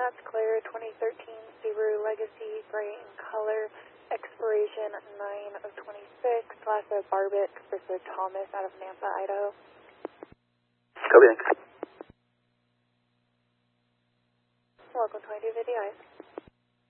That's clear. 2013 Subaru Legacy, gray in color. Expiration 9 of 26. Class of Barbic, Mr. Thomas out of Nampa, Idaho. Copy. Welcome 2250 Eyes.